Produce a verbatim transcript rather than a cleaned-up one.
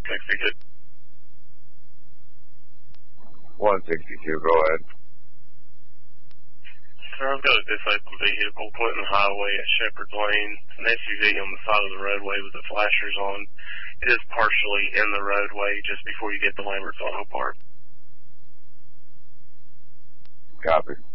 sixty-two. one sixty-two, go ahead. Sir, I've got a disabled vehicle put in the highway at Shepherd's Lane. It's an S U V on the side of the roadway with the flashers on. It is partially in the roadway just before you get to Lambert's Auto Park. Copy.